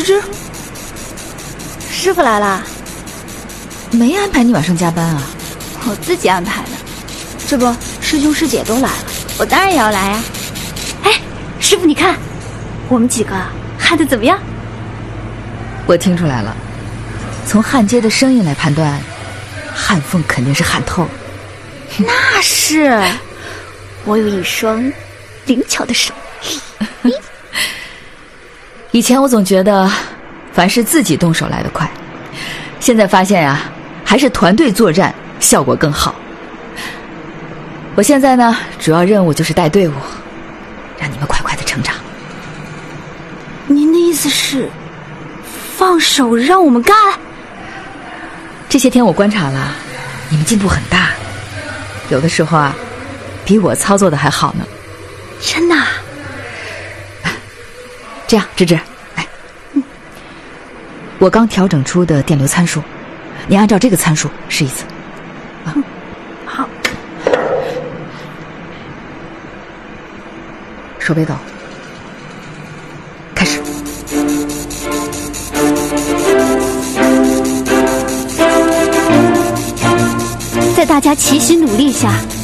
芝， 师傅来啦？ 没安排你晚上加班啊？ 我自己安排的。这不，师兄师姐都来了，我当然也要来呀。哎，师傅你看，我们几个焊得怎么样？ 我听出来了，从焊接的声音来判断，焊缝肯定是焊透。 那是，我有一双灵巧的手。 以前我总觉得凡是自己动手来得快，现在发现呀，还是团队作战效果更好。我现在呢，主要任务就是带队伍，让你们快快的成长。 您的意思是放手让我们干？ 这些天我观察了，你们进步很大，有的时候啊，比我操作的还好呢。 真的？ 这样，芝芝，来，我刚调整出的电流参数，你按照这个参数试一次。啊， 好。 手背抖，开始。 在大家齐心努力下，